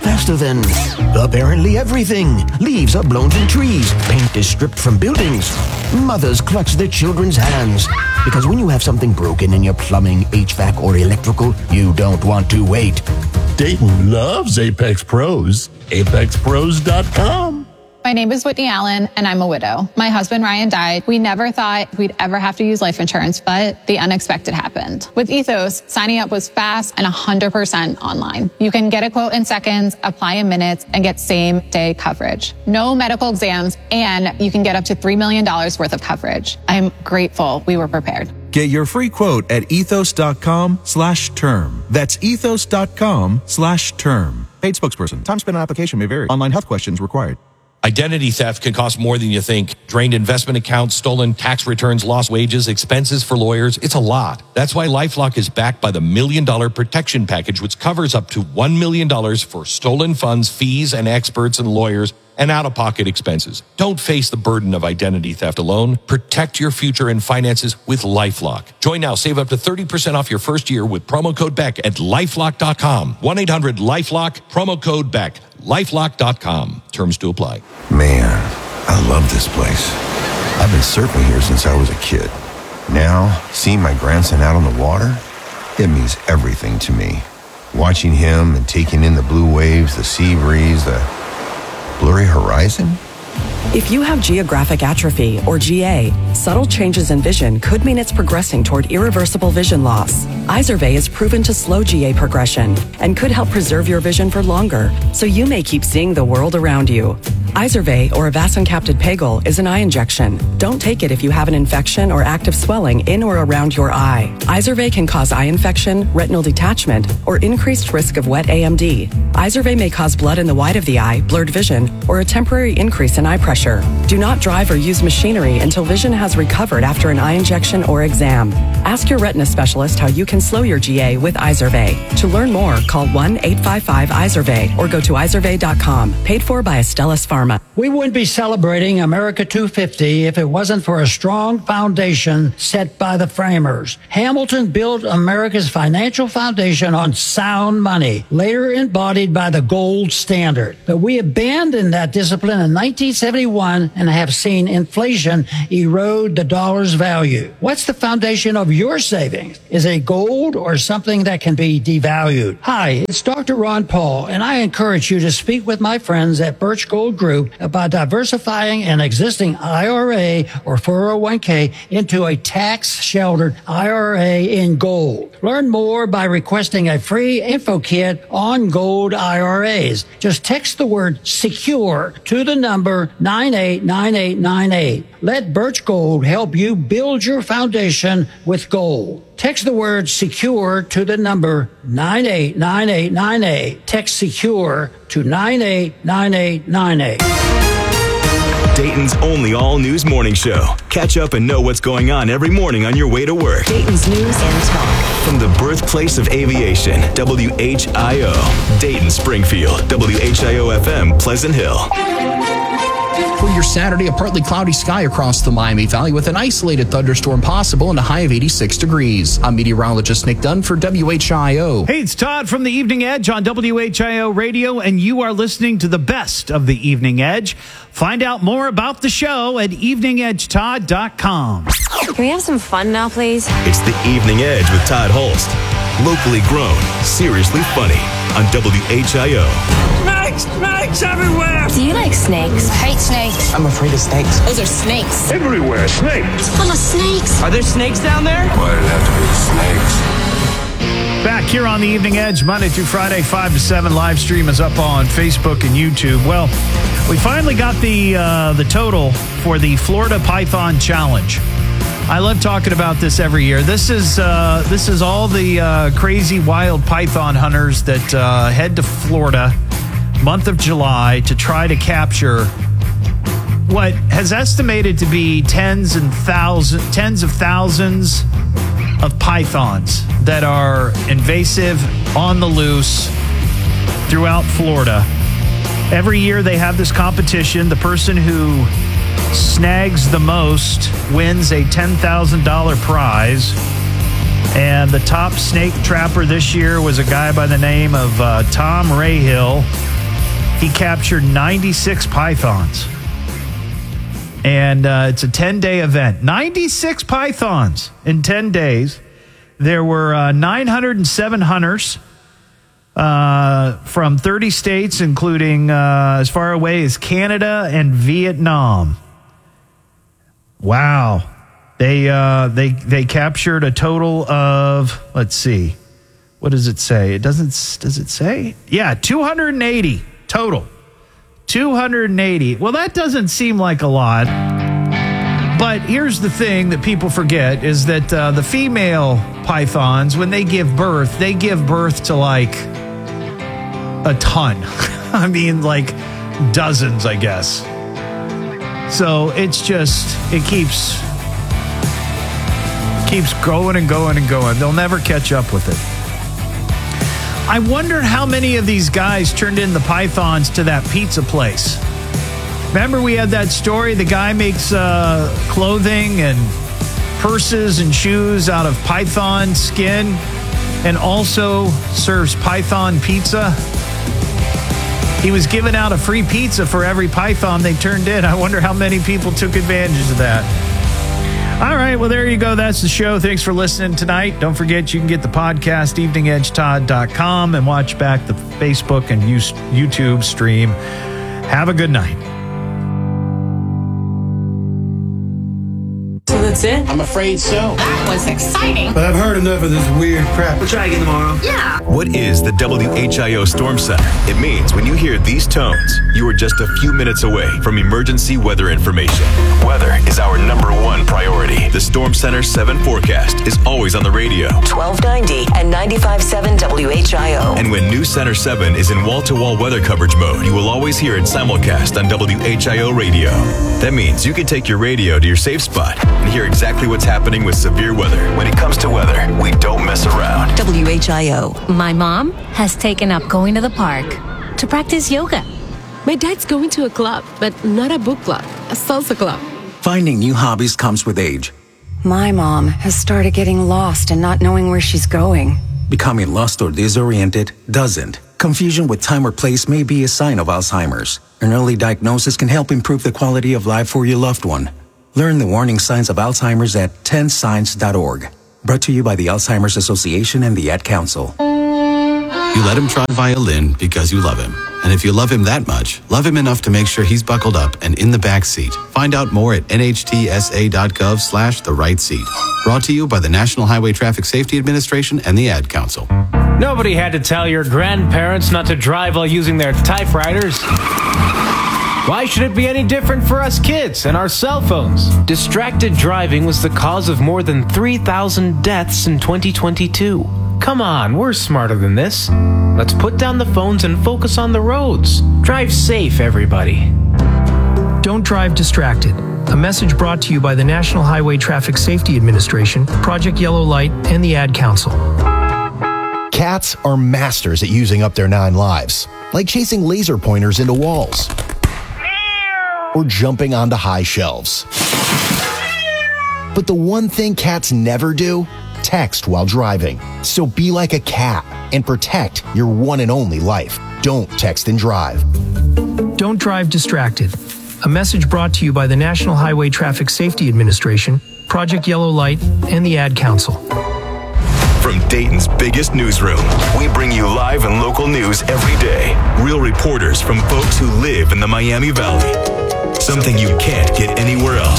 apparently everything. Leaves are blown from trees. Paint is stripped from buildings. Mothers clutch their children's hands. Because when you have something broken in your plumbing, HVAC, or electrical, you don't want to wait. Dayton loves Apex Pros. ApexPros.com. My name is Whitney Allen, and I'm a widow. My husband, Ryan, died. We never thought we'd ever have to use life insurance, but the unexpected happened. With Ethos, signing up was fast and 100% online. You can get a quote in seconds, apply in minutes, and get same-day coverage. No medical exams, and you can get up to $3 million worth of coverage. I'm grateful we were prepared. Get your free quote at ethos.com/term. That's ethos.com/term. Paid spokesperson. Time spent on application may vary. Online health questions required. Identity theft can cost more than you think. Drained investment accounts, stolen tax returns, lost wages, expenses for lawyers. It's a lot. That's why LifeLock is backed by the $1 Million Protection Package, which covers up to $1 million for stolen funds, fees, and experts and lawyers, and out-of-pocket expenses. Don't face the burden of identity theft alone. Protect your future and finances with LifeLock. Join now. Save up to 30% off your first year with promo code BECK at LifeLock.com. 1-800-LifeLock, promo code BECK. LifeLock.com. Terms to apply. Man, I love this place. I've been surfing here since I was a kid. Now, seeing my grandson out on the water, it means everything to me. Watching him and taking in the blue waves, the sea breeze, the blurry horizon. If you have geographic atrophy, or GA, subtle changes in vision could mean it's progressing toward irreversible vision loss. Izervay is proven to slow GA progression and could help preserve your vision for longer, so you may keep seeing the world around you. Izervay, or Avacincaptad Pegol, is an eye injection. Don't take it if you have an infection or active swelling in or around your eye. Izervay can cause eye infection, retinal detachment, or increased risk of wet AMD. Izervay may cause blood in the white of the eye, blurred vision, or a temporary increase in eye pressure. Do not drive or use machinery until vision has recovered after an eye injection or exam. Ask your retina specialist how you can slow your GA with Izervay. To learn more, call 1-855-IZERVAY or go to izervay.com. Paid for by Astellas Pharma. We wouldn't be celebrating America 250 if it wasn't for a strong foundation set by the framers. Hamilton built America's financial foundation on sound money, later embodied by the gold standard. But we abandoned that discipline in 1971 and have seen inflation erode the dollar's value. What's the foundation of your savings? Is it gold or something that can be devalued? Hi, it's Dr. Ron Paul, and I encourage you to speak with my friends at Birch Gold Group about diversifying an existing IRA or 401k into a tax-sheltered IRA in gold. Learn more by requesting a free info kit on gold IRAs. Just text the word SECURE to the number 989898. Let Birch Gold help you build your foundation with gold. Text the word SECURE to the number 989898. Text SECURE to 989898. Dayton's only all-news morning show. Catch up and know what's going on every morning on your way to work. Dayton's News and Talk. From the birthplace of aviation, WHIO. Dayton, Springfield, WHIO-FM, Pleasant Hill. For your Saturday, a partly cloudy sky across the Miami Valley with an isolated thunderstorm possible and a high of 86 degrees. I'm meteorologist Nick Dunn for WHIO. Hey, it's Todd from the Evening Edge on WHIO Radio, and you are listening to the best of the Evening Edge. Find out more about the show at eveningedgetodd.com. Can we have some fun now, please? It's the Evening Edge with Todd Holst. Locally grown, seriously funny on WHIO. Snakes everywhere! Do you like snakes? I hate snakes. I'm afraid of snakes. Those are snakes. Everywhere, snakes. It's full of snakes. Are there snakes down there? Why did it have to be snakes? Back here on the Evening Edge, Monday through Friday, 5 to 7. Live stream is up on Facebook and YouTube. Well, we finally got the total for the Florida Python Challenge. I love talking about this every year. This is all the crazy wild python hunters that head to Florida month of July to try to capture what has estimated to be tens of thousands of pythons that are invasive, on the loose throughout Florida. Every year they have this competition. The person who snags the most wins a $10,000 prize. And the top snake trapper this year was a guy by the name of Tom Rahill. He captured 96 pythons. And it's a 10-day event. 96 pythons in 10 days. There were 907 hunters from 30 states, including as far away as Canada and Vietnam. Wow. They captured a total of, let's see, what does it say? Does it say? Yeah, 280 total. 280. Well, that doesn't seem like a lot. But here's the thing that people forget is that the female pythons, when they give birth to like a ton. I mean, like dozens, I guess. So it's just, it keeps going and going and going. They'll never catch up with it. I wonder how many of these guys turned in the pythons to that pizza place. Remember we had that story? The guy makes clothing and purses and shoes out of python skin and also serves python pizza. He was giving out a free pizza for every python they turned in. I wonder how many people took advantage of that. All right, well, there you go. That's the show. Thanks for listening tonight. Don't forget you can get the podcast, eveningedgetodd.com, and watch back the Facebook and YouTube stream. Have a good night. To the That's it? I'm afraid so. That was exciting. But I've heard enough of this weird crap. We'll try again tomorrow. Yeah. What is the WHIO Storm Center? It means when you hear these tones, you are just a few minutes away from emergency weather information. Weather is our #1 priority. The Storm Center 7 forecast is always on the radio. 1290 and 95.7 WHIO. And when New Center 7 is in wall-to-wall weather coverage mode, you will always hear it simulcast on WHIO radio. That means you can take your radio to your safe spot and hear exactly what's happening with severe weather. When it comes to weather, we don't mess around. WHIO. My mom has taken up going to the park to practice yoga. My dad's going to a club, but not a book club, a salsa club. Finding new hobbies comes with age. My mom has started getting lost and not knowing where she's going. Becoming lost or disoriented doesn't. Confusion with time or place may be a sign of Alzheimer's. An early diagnosis can help improve the quality of life for your loved one. Learn the warning signs of Alzheimer's at 10signs.org. Brought to you by the Alzheimer's Association and the Ad Council. You let him try violin because you love him. And if you love him that much, love him enough to make sure he's buckled up and in the back seat. Find out more at nhtsa.gov/the-right-seat. Brought to you by the National Highway Traffic Safety Administration and the Ad Council. Nobody had to tell your grandparents not to drive while using their typewriters. Why should it be any different for us kids and our cell phones? Distracted driving was the cause of more than 3,000 deaths in 2022. Come on, we're smarter than this. Let's put down the phones and focus on the roads. Drive safe, everybody. Don't drive distracted. A message brought to you by the National Highway Traffic Safety Administration, Project Yellow Light, and the Ad Council. Cats are masters at using up their 9 lives, like chasing laser pointers into walls or jumping onto high shelves. But the one thing cats never do? Text while driving. So be like a cat and protect your one and only life. Don't text and drive. Don't drive distracted. A message brought to you by the National Highway Traffic Safety Administration, Project Yellow Light, and the Ad Council. From Dayton's biggest newsroom, we bring you live and local news every day. Real reporters from folks who live in the Miami Valley. Something you can't get anywhere else.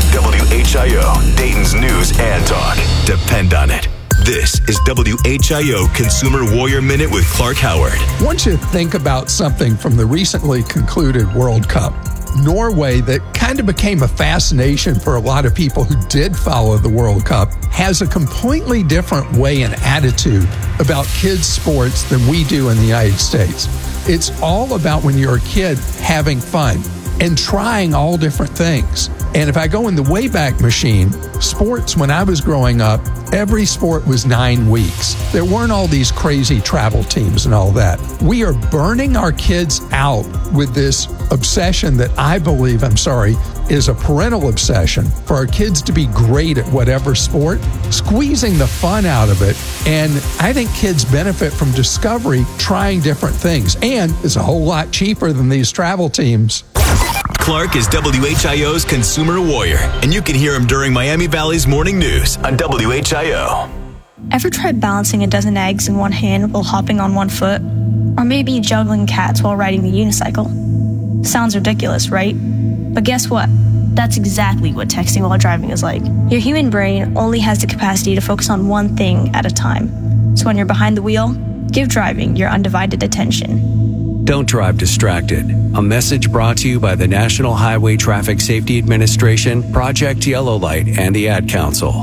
WHIO, Dayton's news and talk. Depend on it. This is WHIO Consumer Warrior Minute with Clark Howard. I want you to think about something from the recently concluded World Cup. Norway, that kind of became a fascination for a lot of people who did follow the World Cup, has a completely different way and attitude about kids' sports than we do in the United States. It's all about, when you're a kid, having fun and trying all different things. And if I go in the Wayback Machine, sports, when I was growing up, every sport was 9 weeks. There weren't all these crazy travel teams and all that. We are burning our kids out with this obsession that I believe, is a parental obsession for our kids to be great at whatever sport, squeezing the fun out of it. And I think kids benefit from discovery, trying different things. And it's a whole lot cheaper than these travel teams. Clark is WHIO's Consumer Warrior, and you can hear him during Miami Valley's morning news on WHIO. Ever tried balancing a dozen eggs in one hand while hopping on one foot? Or maybe juggling cats while riding the unicycle? Sounds ridiculous, right? But guess what? That's exactly what texting while driving is like. Your human brain only has the capacity to focus on one thing at a time. So when you're behind the wheel, give driving your undivided attention. Don't drive distracted. A message brought to you by the National Highway Traffic Safety Administration, Project Yellow Light, and the Ad Council.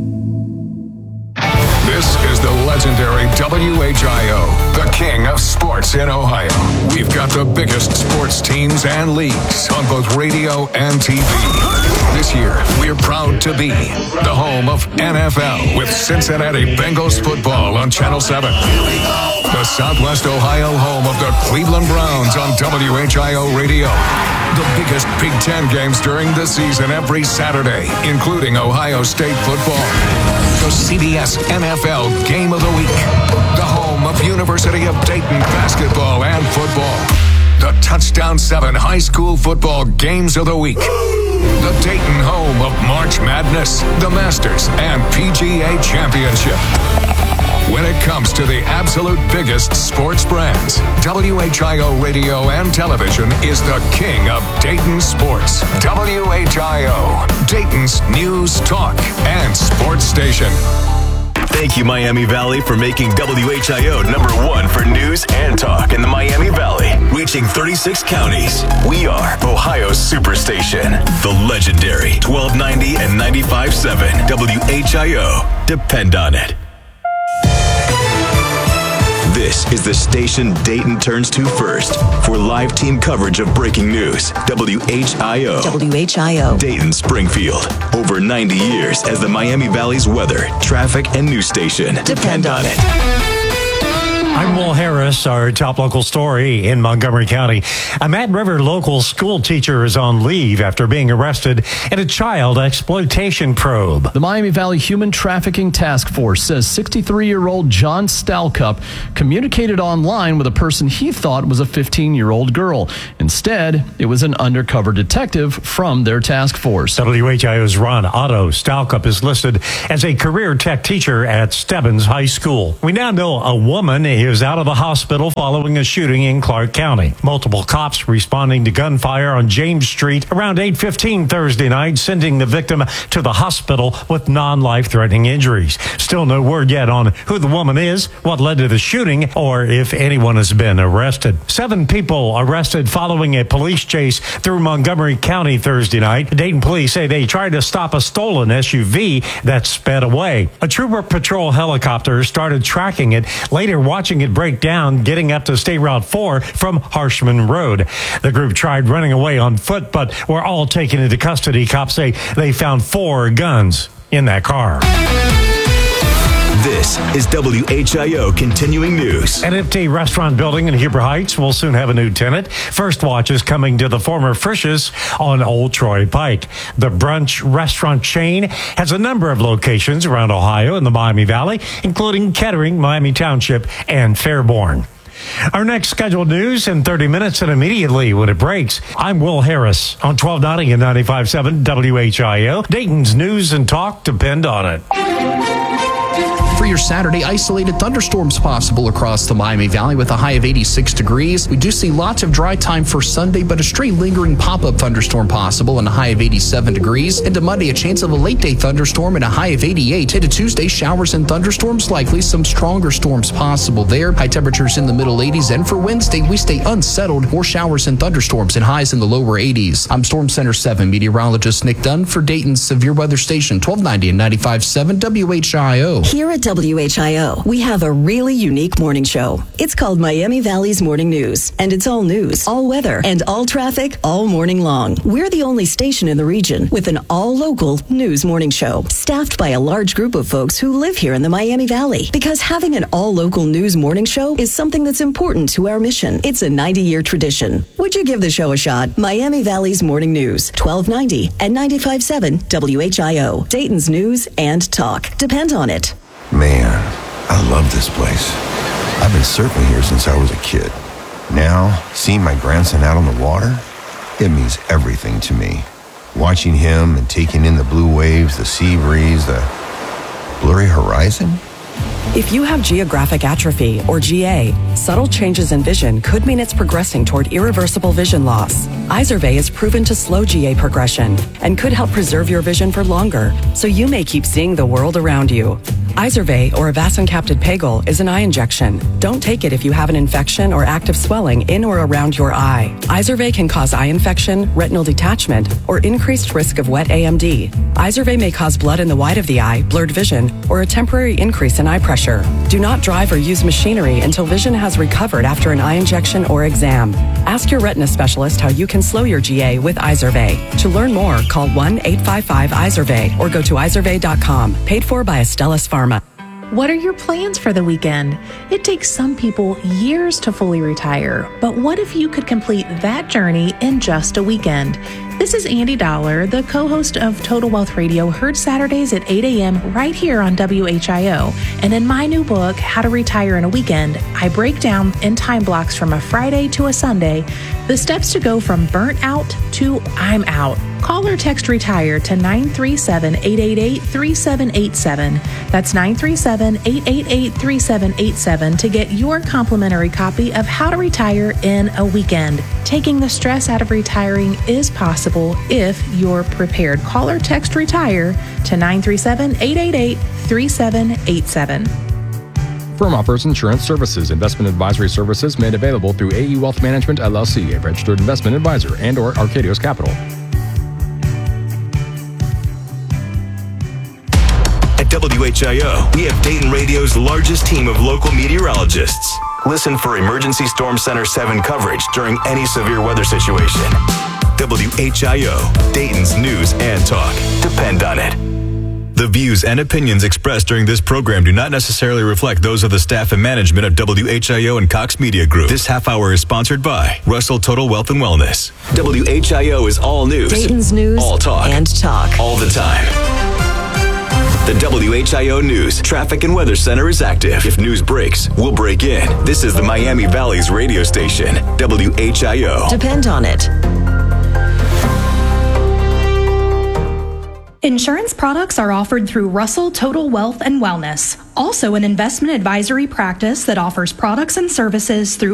This is the legendary WHIO, the king of sports in Ohio. We've got the biggest sports teams and leagues on both radio and TV. This year, we're proud to be the home of NFL with Cincinnati Bengals football on Channel 7. The Southwest Ohio home of the Cleveland Browns on WHIO Radio. The biggest Big Ten games during the season every Saturday, including Ohio State football. The CBS NFL Game of the Week. The home of University of Dayton basketball and football. The Touchdown 7 high school football games of the week. The Dayton home of March Madness, the Masters, and PGA Championship. when it comes to the absolute biggest sports brands. WHIO Radio and Television is the king of Dayton sports. WHIO, Dayton's news, talk, and sports station. Thank you, Miami Valley, for making WHIO #1 for news and talk in the Miami Valley. Reaching 36 counties, we are Ohio's superstation. The legendary 1290 and 95.7 WHIO. Depend on it. This is the station Dayton turns to first for live team coverage of breaking news. WHIO. WHIO. Dayton, Springfield. Over 90 years as the Miami Valley's weather, traffic, and news station. Depend on it. I'm Will Harris. Our top local story in Montgomery County. A Mad River local school teacher is on leave after being arrested in a child exploitation probe. The Miami Valley Human Trafficking Task Force says 63-year-old John Stalcup communicated online with a person he thought was a 15-year-old girl. Instead, it was an undercover detective from their task force. WHIO's Ron Otto. Stalcup is listed as a career tech teacher at Stebbins High School. We now know a woman is out of the hospital following a shooting in Clark County. Multiple cops responding to gunfire on James Street around 8:15 Thursday night, sending the victim to the hospital with non-life-threatening injuries. Still no word yet on who the woman is, what led to the shooting, or if anyone has been arrested. 7 people arrested following a police chase through Montgomery County Thursday night. Dayton police say they tried to stop a stolen SUV that sped away. A trooper patrol helicopter started tracking it, later watching it break down, getting up to State Route 4 from Harshman Road. The group tried running away on foot, but were all taken into custody. Cops say they found 4 guns in that car. This is WHIO Continuing News. An empty restaurant building in Heber Heights will soon have a new tenant. First Watch is coming to the former Frisch's on Old Troy Pike. The brunch restaurant chain has a number of locations around Ohio and the Miami Valley, including Kettering, Miami Township, and Fairborn. Our next scheduled news in 30 minutes and immediately when it breaks. I'm Will Harris on 1290 and 95.7 WHIO. Dayton's news and talk depend on it. For your Saturday, isolated thunderstorms possible across the Miami Valley with a high of 86 degrees. We do see lots of dry time for Sunday, but a stray lingering pop-up thunderstorm possible and a high of 87 degrees. Into Monday, a chance of a late-day thunderstorm and a high of 88. Into Tuesday, showers and thunderstorms likely. Some stronger storms possible there. High temperatures in the middle 80s. And for Wednesday, we stay unsettled. More showers and thunderstorms and highs in the lower 80s. I'm Storm Center 7 meteorologist Nick Dunn for Dayton's Severe Weather Station, 1290 and 95.7 WHIO. Here at WHIO, we have a really unique morning show. It's called Miami Valley's Morning News, and it's all news, all weather, and all traffic all morning long. We're the only station in the region with an all-local news morning show, staffed by a large group of folks who live here in the Miami Valley. Because having an all-local news morning show is something that's important to our mission. It's a 90-year tradition. Would you give the show a shot? Miami Valley's Morning News, 1290 and 95.7 WHIO. Dayton's news and talk. Depend on it. Man, I love this place. I've been surfing here since I was a kid. Now, seeing my grandson out on the water, it means everything to me. Watching him and taking in the blue waves, the sea breeze, the blurry horizon. If you have geographic atrophy, or GA, subtle changes in vision could mean it's progressing toward irreversible vision loss. Izervay is proven to slow GA progression and could help preserve your vision for longer, so you may keep seeing the world around you. Izervay, or avacincaptad pegol, is an eye injection. Don't take it if you have an infection or active swelling in or around your eye. Izervay can cause eye infection, retinal detachment, or increased risk of wet AMD. Izervay may cause blood in the white of the eye, blurred vision, or a temporary increase in eye pressure. Do not drive or use machinery until vision has recovered after an eye injection or exam. Ask your retina specialist how you can slow your GA with Izervay. To learn more, call 1-855-IZERVAY or go to izervay.com. Paid for by Astellas Pharma. What are your plans for the weekend? It takes some people years to fully retire, but what if you could complete that journey in just a weekend? This is Andy Dollar, the co-host of Total Wealth Radio, heard Saturdays at 8 a.m. right here on WHIO. And in my new book, How to Retire in a Weekend, I break down in time blocks from a Friday to a Sunday the steps to go from burnt out to I'm out. Call or text RETIRE to 937-888-3787. That's 937-888-3787 to get your complimentary copy of How to Retire in a Weekend. Taking the stress out of retiring is possible if you're prepared. Call or text RETIRE to 937-888-3787. Firm offers insurance services. Investment advisory services made available through AE Wealth Management, LLC, a registered investment advisor, and or Arcadios Capital. At WHIO, we have Dayton Radio's largest team of local meteorologists. Listen for Emergency Storm Center 7 coverage during any severe weather situation. WHIO, Dayton's news and talk. Depend on it. The views and opinions expressed during this program do not necessarily reflect those of the staff and management of WHIO and Cox Media Group. This half hour is sponsored by Russell Total Wealth and Wellness. WHIO is all news. Dayton's news all talk. And talk. All the time. The WHIO News Traffic and Weather Center is active. If news breaks, we'll break in. This is the Miami Valley's radio station, WHIO. Depend on it. Insurance products are offered through Russell Total Wealth and Wellness, also an investment advisory practice that offers products and services through